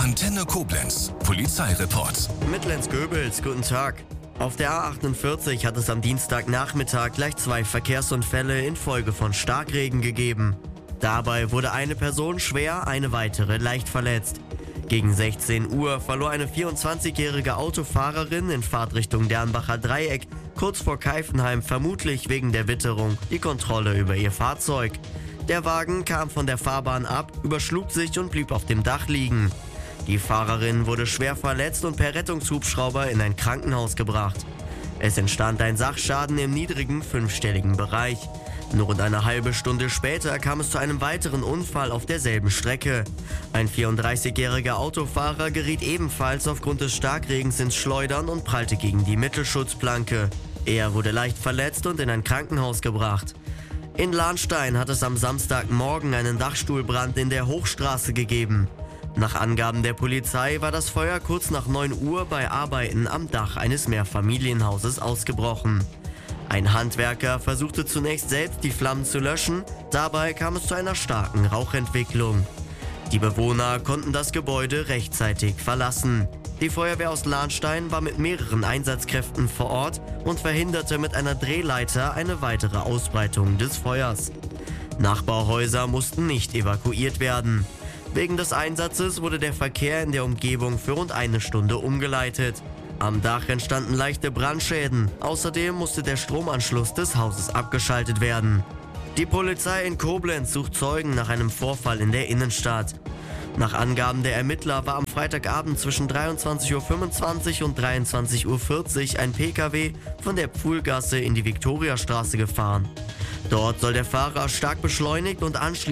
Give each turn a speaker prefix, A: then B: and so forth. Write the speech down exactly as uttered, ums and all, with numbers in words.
A: Antenne Koblenz, Polizeireport.
B: Mittellenz-Göbels, guten Tag. Auf der A achtundvierzig hat es am Dienstagnachmittag gleich zwei Verkehrsunfälle infolge von Starkregen gegeben. Dabei wurde eine Person schwer, eine weitere leicht verletzt. Gegen sechzehn Uhr verlor eine vierundzwanzigjährige Autofahrerin in Fahrtrichtung Dernbacher Dreieck kurz vor Keifenheim vermutlich wegen der Witterung die Kontrolle über ihr Fahrzeug. Der Wagen kam von der Fahrbahn ab, überschlug sich und blieb auf dem Dach liegen. Die Fahrerin wurde schwer verletzt und per Rettungshubschrauber in ein Krankenhaus gebracht. Es entstand ein Sachschaden im niedrigen fünfstelligen Bereich. Nur rund eine halbe Stunde später kam es zu einem weiteren Unfall auf derselben Strecke. Ein vierunddreißigjähriger Autofahrer geriet ebenfalls aufgrund des Starkregens ins Schleudern und prallte gegen die Mittelschutzplanke. Er wurde leicht verletzt und in ein Krankenhaus gebracht. In Lahnstein hat es am Samstagmorgen einen Dachstuhlbrand in der Hochstraße gegeben. Nach Angaben der Polizei war das Feuer kurz nach neun Uhr bei Arbeiten am Dach eines Mehrfamilienhauses ausgebrochen. Ein Handwerker versuchte zunächst selbst die Flammen zu löschen, dabei kam es zu einer starken Rauchentwicklung. Die Bewohner konnten das Gebäude rechtzeitig verlassen. Die Feuerwehr aus Lahnstein war mit mehreren Einsatzkräften vor Ort und verhinderte mit einer Drehleiter eine weitere Ausbreitung des Feuers. Nachbarhäuser mussten nicht evakuiert werden. Wegen des Einsatzes wurde der Verkehr in der Umgebung für rund eine Stunde umgeleitet. Am Dach entstanden leichte Brandschäden. Außerdem musste der Stromanschluss des Hauses abgeschaltet werden. Die Polizei in Koblenz sucht Zeugen nach einem Vorfall in der Innenstadt. Nach Angaben der Ermittler war am Freitagabend zwischen dreiundzwanzig Uhr fünfundzwanzig und dreiundzwanzig Uhr vierzig ein Pkw von der Pfuhlgasse in die Viktoriastraße gefahren. Dort soll der Fahrer stark beschleunigt und anschließend